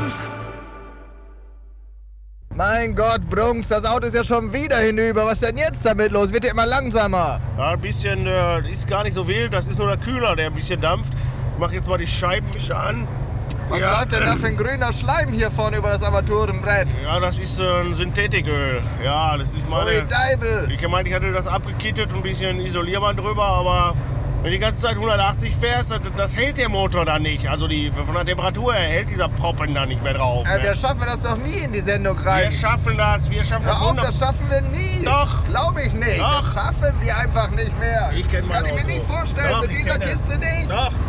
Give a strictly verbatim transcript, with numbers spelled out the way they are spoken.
langsam. Mein Gott, Brunks, das Auto ist ja schon wieder hinüber. Was ist denn jetzt damit los? Wird ja immer langsamer. Ja, ein bisschen, äh, ist gar nicht so wild. Das ist nur der Kühler, der ein bisschen dampft. Ich mache jetzt mal die Scheibenwischer an. Was ja, läuft denn da für ein grüner Schleim hier vorne über das Armaturenbrett? Ja, das ist äh, ein Synthetiköl. Ja, das ist meine... Ui, Deibel. Ich meine, ich hatte das abgekittet und ein bisschen Isolierband drüber, aber wenn du die ganze Zeit hundertachtzig fährst, das, das hält der Motor dann nicht. Also die, von der Temperatur her hält dieser Proppen dann nicht mehr drauf. Äh, Ne? wir schaffen das doch nie in die Sendung rein. Wir schaffen das, wir schaffen Hör das auf, hundert- das schaffen wir nie. Doch. Glaube ich nicht. Doch. Das schaffen wir einfach nicht mehr. Ich kenn mein Kann ich mir Auto. nicht vorstellen, Doch, mit ich dieser kenn es. Kiste nicht. Doch.